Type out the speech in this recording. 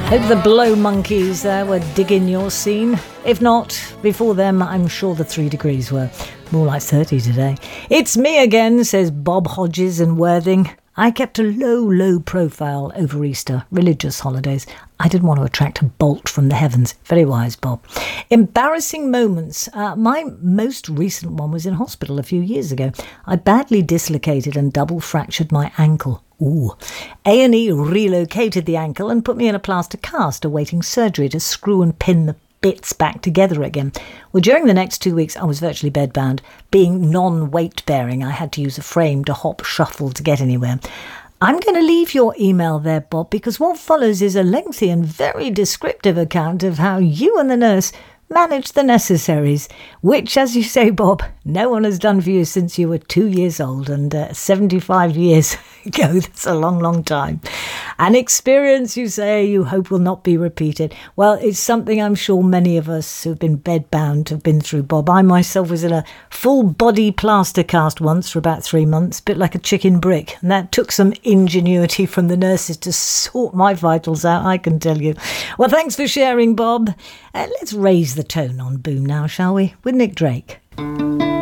Hope the Blow Monkeys there were digging your scene. If not, before them, I'm sure the 3 Degrees were. More like 30 today. It's me again, says Bob Hodges in Worthing. I kept a low profile over Easter, religious holidays. I didn't want to attract a bolt from the heavens. Very wise, Bob. Embarrassing moments. My most recent one was in hospital a few years ago. I badly dislocated and double fractured my ankle. Ooh. A&E relocated the ankle and put me in a plaster cast awaiting surgery to screw and pin the bits back together again. Well, during the next 2 weeks, I was virtually bedbound. Being non-weight bearing, I had to use a frame to hop shuffle to get anywhere. I'm going to leave your email there, Bob, because what follows is a lengthy and very descriptive account of how you and the nurse managed the necessaries, which, as you say, Bob, no one has done for you since you were 2 years old, and 75 years ago, that's a long time. An experience, you say, you hope will not be repeated. Well, it's something I'm sure many of us who've been bedbound have been through, Bob. I myself was in a full-body plaster cast once for about 3 months, a bit like a chicken brick, and that took some ingenuity from the nurses to sort my vitals out, I can tell you. Well, thanks for sharing, Bob. Let's raise the tone on Boom now, shall we? With Nick Drake.